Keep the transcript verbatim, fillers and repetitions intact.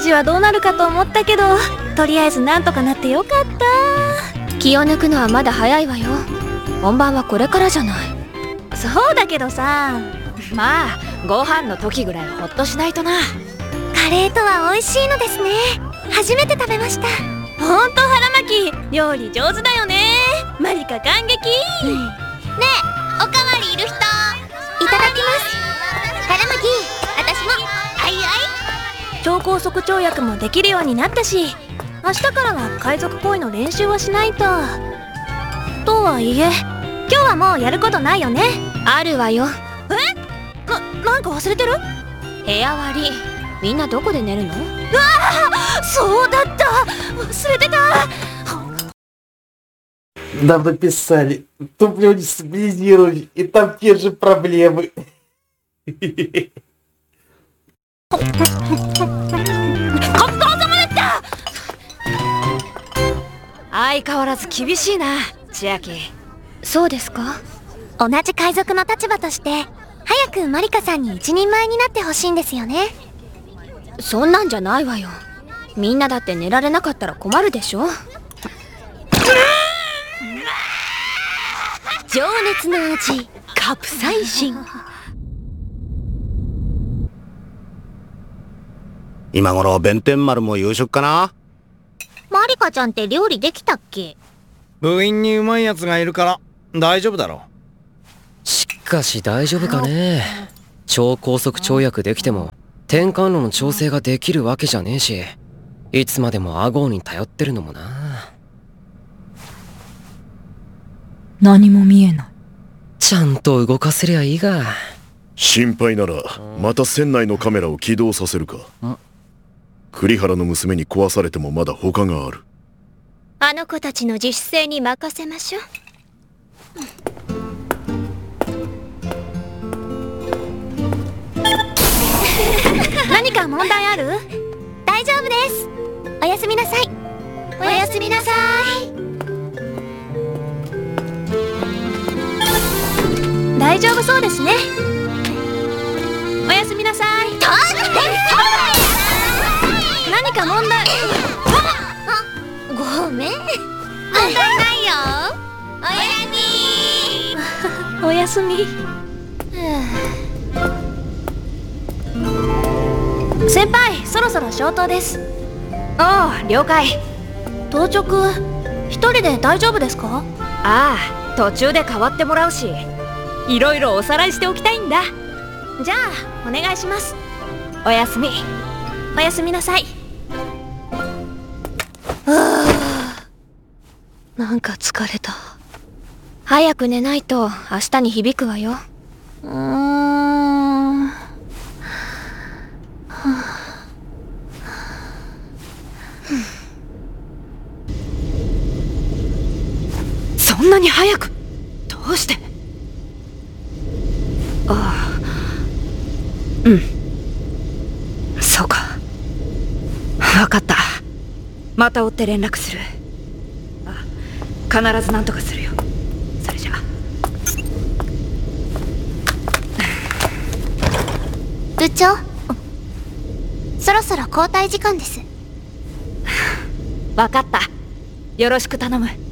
ジはどうなるかと思ったけど、とりあえずなんとかなってよかった。 気を抜くのはまだ早いわよ。本番はこれからじゃない。 そうだけどさ。 まあご飯の時ぐらいほっとしないとな。 カレーとは美味しいのですね。初めて食べました。 ほんと腹巻き料理上手だよね。マリカ感激。ねえ、おかわりいる人。いただきます。腹巻き、私も。あいあい。超高速跳躍もできるようになったし、明日からは海賊行為の練習はしないと。とはいえ今日はもうやることないよね。 あるわよ。 え？な、なんか忘れてる？ 部屋割り。みんなどこで寝るの？うわあ！そうだった！忘れてた！ Нам написали, туплю не стабилизируюсь, и там те же проблемы. ごちそうさまだった。 相変わらず厳しいな、千秋。 そうですか？ 同じ海賊の立場として早くマリカさんに一人前になってほしいんですよね。 そんなんじゃないわよ。みんなだって寝られなかったら困るでしょ。 情熱の味、カプサイシン。 今頃弁天丸も夕食かな。 マリカちゃんって料理できたっけ？ 部員にうまいやつがいるから大丈夫だろう。しかし大丈夫かね。超高速跳躍できても転換路の調整ができるわけじゃねえし、いつまでも顎に頼ってるのもな。 何も見えない。 ちゃんと動かせりゃいいが。 心配ならまた船内のカメラを起動させるか。栗原の娘に壊されてもまだ他がある。 あの子たちの自主性に任せましょう。 何か問題ある？ 大丈夫です。おやすみなさい。おやすみなさい。 大丈夫そうですね。おやすみなさい。何か問題？ ごめん。問題ないよ。 おやすみ。おやすみ。先輩、そろそろ消灯です。 ああ、了解。 当直一人で大丈夫ですか？ ああ、途中で代わってもらうし、いろいろおさらいしておきたいんだ。 じゃあお願いします。 おやすみ。 おやすみなさい。 なんか疲れた。早く寝ないと明日に響くわよ。 うーん。 そんなに早く？どうして？ああ、うん、そうか。分かった。また追って連絡する。あ、必ず何とかするよ。それじゃあ。 部長、そろそろ交代時間です。 分かった。よろしく頼む。